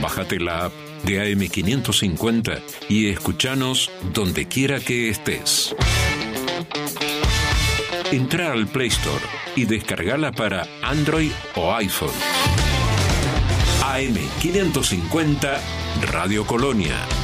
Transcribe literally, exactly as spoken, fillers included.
Bájate la app de A M quinientos cincuenta y escúchanos donde quiera que estés. Entra al Play Store y descargala para Android o iPhone. A M quinientos cincuenta Radio Colonia.